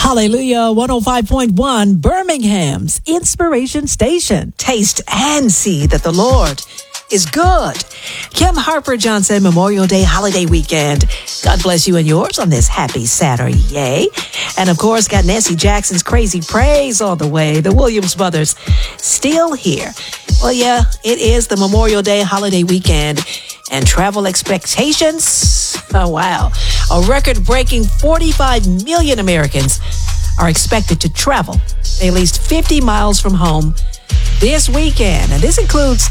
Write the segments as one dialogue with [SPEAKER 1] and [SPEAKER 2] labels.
[SPEAKER 1] Hallelujah, 105.1, Birmingham's Inspiration Station. Taste and see that the Lord is good. Kim Harper Johnson, Memorial Day holiday weekend. God bless you and yours on this happy Saturday. Yay. And of course, got Nancy Jackson's Crazy Praise all the way. The Williams Brothers still here. Well, yeah, it is the Memorial Day holiday weekend. And travel expectations? Oh, wow. A record-breaking 45 million Americans are expected to travel at least 50 miles from home this weekend. And this includes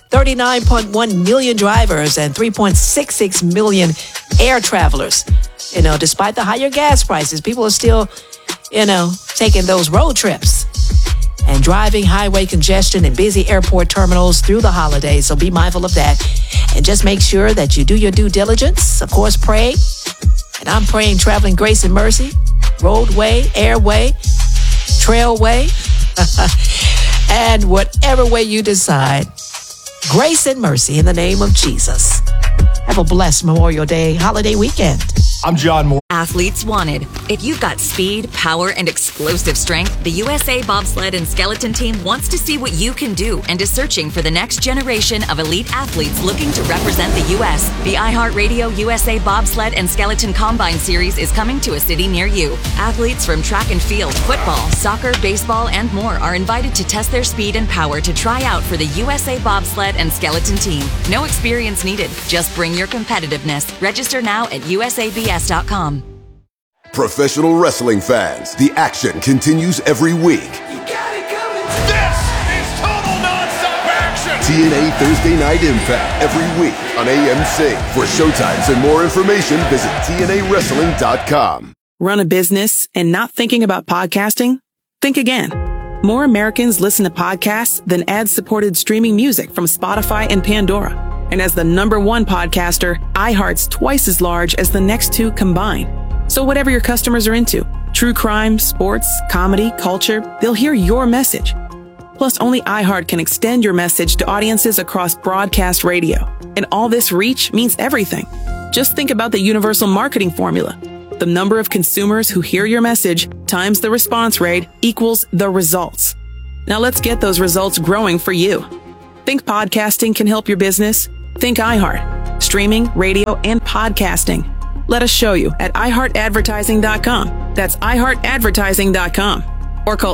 [SPEAKER 1] 39.1 million drivers and 3.66 million air travelers. You know, despite the higher gas prices, people are still, taking those road trips and driving highway congestion and busy airport terminals through the holidays. So be mindful of that. And just make sure that you do your due diligence. Of course, pray. And I'm praying traveling grace and mercy, roadway, airway, trailway, and whatever way you decide, grace and mercy in the name of Jesus. Have a blessed Memorial Day holiday weekend.
[SPEAKER 2] I'm John Moore.
[SPEAKER 3] Athletes wanted. If you've got speed, power, and explosive strength, the USA Bobsled and Skeleton Team wants to see what you can do and is searching for the next generation of elite athletes looking to represent the U.S. The iHeartRadio USA Bobsled and Skeleton Combine Series is coming to a city near you. Athletes from track and field, football, soccer, baseball, and more are invited to test their speed and power to try out for the USA Bobsled and Skeleton Team. No experience needed. Just bring your competitiveness. Register now at usabs.com.
[SPEAKER 4] Professional wrestling fans, the action continues every week.
[SPEAKER 5] You got it coming. This is total nonstop action.
[SPEAKER 4] TNA Thursday Night Impact every week on AMC. For showtimes and more information, visit TNAWrestling.com.
[SPEAKER 6] Run a business and not thinking about podcasting? Think again. More Americans listen to podcasts than ad-supported streaming music from Spotify and Pandora. And as the #1 podcaster, iHeart's twice as large as the next two combined. So whatever your customers are into, true crime, sports, comedy, culture, they'll hear your message. Plus, only iHeart can extend your message to audiences across broadcast radio. And all this reach means everything. Just think about the universal marketing formula. The number of consumers who hear your message times the response rate equals the results. Now let's get those results growing for you. Think podcasting can help your business? Think iHeart. Streaming, radio, and podcasting. Let us show you at iHeartAdvertising.com. That's iHeartAdvertising.com. Or call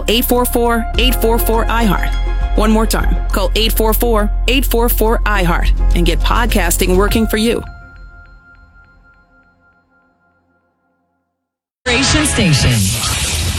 [SPEAKER 6] 844-844-iHeart. One more time. Call 844-844-iHeart and get podcasting working for you.
[SPEAKER 1] Inspiration Station.